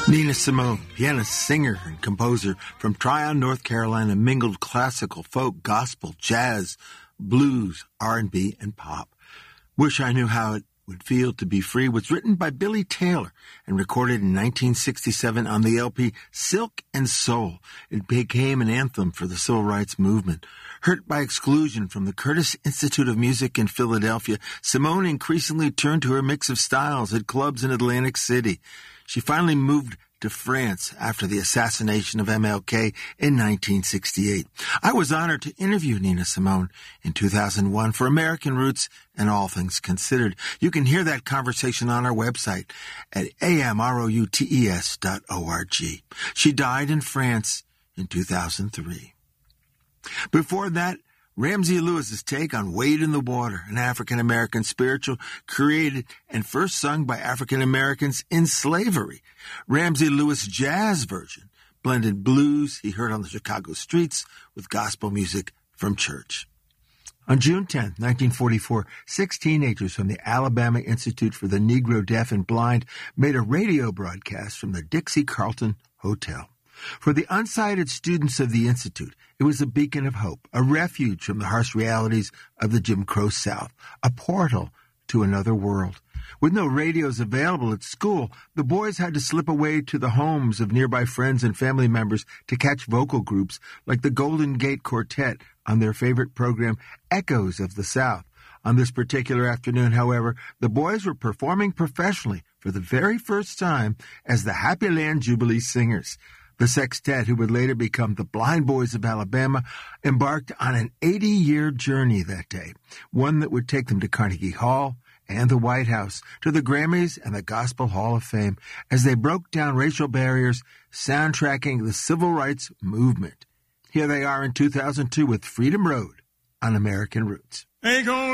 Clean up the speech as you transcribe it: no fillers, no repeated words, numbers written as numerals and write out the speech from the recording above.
Nina Simone, pianist, singer, and composer from Tryon, North Carolina, mingled classical, folk, gospel, jazz, blues, R&B, and pop. Wish I Knew How It Would Feel to Be Free was written by Billy Taylor and recorded in 1967 on the LP Silk and Soul. It became an anthem for the civil rights movement. Hurt by exclusion from the Curtis Institute of Music in Philadelphia, Simone increasingly turned to her mix of styles at clubs in Atlantic City. She finally moved to France after the assassination of MLK in 1968. I was honored to interview Nina Simone in 2001 for American Roots and All Things Considered. You can hear that conversation on our website at amroutes.org. She died in France in 2003. Before that, Ramsey Lewis's take on Wade in the Water, an African-American spiritual created and first sung by African-Americans in slavery. Ramsey Lewis' jazz version blended blues he heard on the Chicago streets with gospel music from church. On June 10, 1944, 6 teenagers from the Alabama Institute for the Negro Deaf and Blind made a radio broadcast from the Dixie Carlton Hotel. For the unsighted students of the Institute, it was a beacon of hope, a refuge from the harsh realities of the Jim Crow South, a portal to another world. With no radios available at school, the boys had to slip away to the homes of nearby friends and family members to catch vocal groups like the Golden Gate Quartet on their favorite program, Echoes of the South. On this particular afternoon, however, the boys were performing professionally for the very first time as the Happy Land Jubilee Singers. The sextet, who would later become the Blind Boys of Alabama, embarked on an 80-year journey that day, one that would take them to Carnegie Hall and the White House, to the Grammys and the Gospel Hall of Fame, as they broke down racial barriers, soundtracking the civil rights movement. Here they are in 2002 with Freedom Road on American Roots. Ain't gonna